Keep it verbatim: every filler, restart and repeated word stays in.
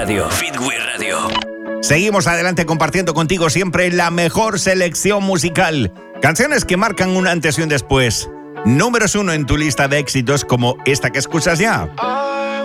Radio. Fitway Radio. Seguimos adelante compartiendo contigo siempre la mejor selección musical. Canciones que marcan un antes y un después. Números uno en tu lista de éxitos como esta que escuchas ya.